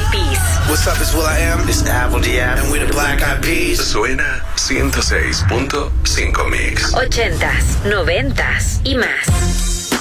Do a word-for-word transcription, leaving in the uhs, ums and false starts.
Peas. What's up, it's Will I Am. It's Apple Diab. And we're the Black Eyed Peas. Suena ciento seis punto cinco Mix. Ochentas, noventas y más.